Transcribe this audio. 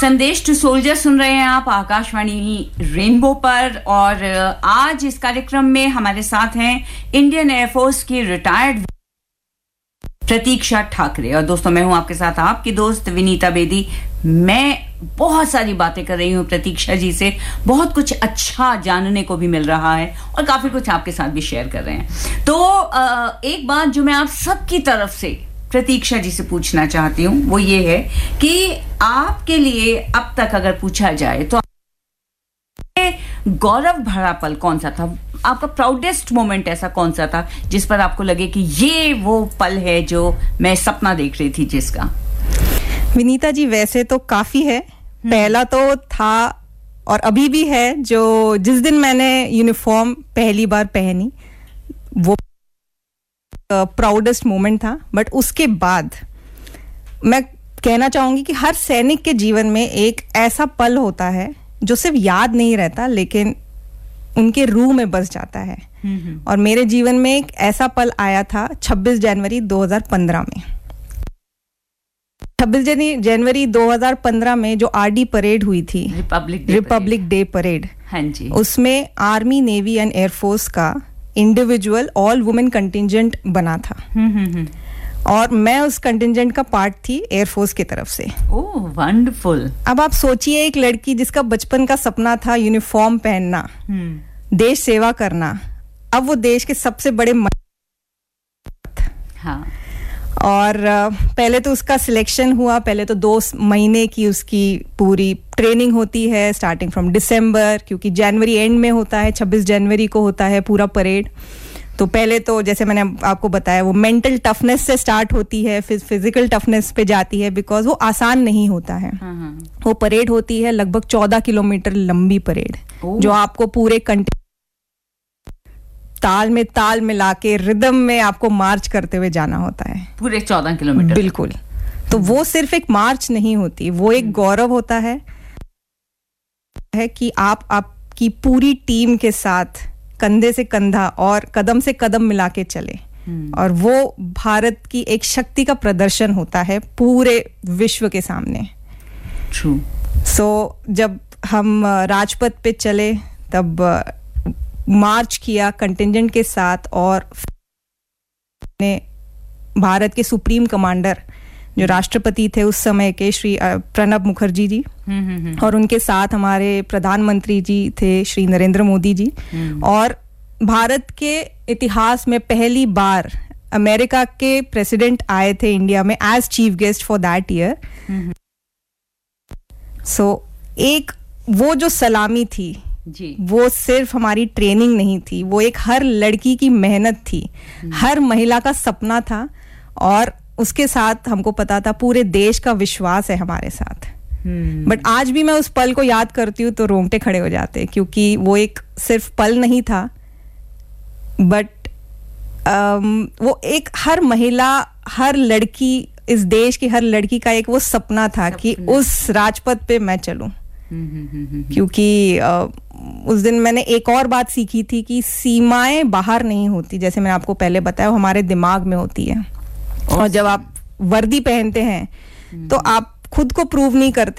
संदेश to soldier सुन रहे हैं आप आकाशवाणी रेनबो पर, और आज इस कार्यक्रम में हमारे साथ हैं इंडियन एयरफोर्स की रिटायर्ड प्रतीक्षा ठाकरे। और दोस्तों, मैं हूं आपके साथ आपकी दोस्त विनीता बेदी। मैं बहुत सारी बातें कर रही हूं प्रतीक्षा जी से, बहुत कुछ अच्छा जानने को भी मिल रहा है और काफी कुछ आपके साथ भी शेयर कर रहे हैं। तो एक बात जो मैं आप सबकी तरफ से प्रतीक्षा जी से पूछना चाहती हूँ वो ये है कि आपके लिए अब तक अगर पूछा जाए तो गौरव भरा पल कौन सा था, आपका प्राउडेस्ट मोमेंट ऐसा कौन सा था जिस पर आपको लगे कि ये वो पल है जो मैं सपना देख रही थी जिसका? विनीता जी, वैसे तो काफी है। पहला तो था और अभी भी है, जो जिस दिन मैंने यूनिफॉर्म पहली बार पहनी वो प्राउडेस्ट मोमेंट था। बट उसके बाद मैं कहना चाहूंगी कि हर सैनिक के जीवन में एक ऐसा पल होता है जो सिर्फ याद नहीं रहता लेकिन उनके रूह में बस जाता है। और मेरे जीवन में एक ऐसा पल आया था 26 जनवरी 2015 में। 26 जनवरी 2015 में जो आरडी परेड हुई थी, रिपब्लिक डे परेड, हाँ जी, उसमें आर्मी, नेवी एंड एयरफोर्स का इंडिविजुअल ऑल वुमेन कंटिंजेंट बना था। और मैं उस कंटिंजेंट का पार्ट थी एयरफोर्स की तरफ से। ओह वंडरफुल। अब आप सोचिए, एक लड़की जिसका बचपन का सपना था यूनिफॉर्म पहनना, देश सेवा करना, अब वो देश के सबसे बड़े हाँ। और पहले तो उसका सिलेक्शन हुआ, पहले तो 2 महीने की उसकी पूरी ट्रेनिंग होती है, स्टार्टिंग फ्रॉम दिसंबर, क्योंकि जनवरी एंड में होता है, 26 जनवरी को होता है पूरा परेड। तो पहले तो जैसे मैंने आपको बताया वो मेंटल टफनेस से स्टार्ट होती है, फिर फिजिकल टफनेस पे जाती है, बिकॉज वो आसान नहीं होता है। वो परेड होती है लगभग 14 किलोमीटर लंबी परेड, जो आपको पूरे ताल में ताल मिला के रिदम में आपको मार्च करते हुए जाना होता है पूरे 14 किलोमीटर। बिल्कुल। तो वो सिर्फ एक मार्च नहीं होती, वो एक गौरव होता है कि आप आपकी पूरी टीम के साथ कंधे से कंधा और कदम से कदम मिला के चले। और वो भारत की एक शक्ति का प्रदर्शन होता है पूरे विश्व के सामने। ट्रू। सो जब हम राजपथ पे चले तब मार्च किया कंटिंजेंट के साथ, और ने भारत के सुप्रीम कमांडर जो राष्ट्रपति थे उस समय के, श्री प्रणब मुखर्जी जी, और उनके साथ हमारे प्रधानमंत्री जी थे श्री नरेंद्र मोदी जी। और भारत के इतिहास में पहली बार अमेरिका के प्रेसिडेंट आए थे इंडिया में as chief guest for that year. सो एक वो जो सलामी थी जी, वो सिर्फ हमारी ट्रेनिंग नहीं थी, वो एक हर लड़की की मेहनत थी, हर महिला का सपना था। और उसके साथ हमको पता था पूरे देश का विश्वास है हमारे साथ। बट आज भी मैं उस पल को याद करती हूँ तो रोंगटे खड़े हो जाते, क्योंकि वो एक सिर्फ पल नहीं था, बट वो एक हर महिला, हर लड़की, इस देश की हर लड़की का एक वो सपना था कि उस राजपथ पे मैं चलूं। क्योंकि उस दिन मैंने एक और बात सीखी थी कि सीमाएं बाहर नहीं होती, जैसे मैंने आपको पहले बताया, वो हमारे दिमाग में होती है। और जब आप वर्दी पहनते हैं तो आप खुद को प्रूव नहीं करते,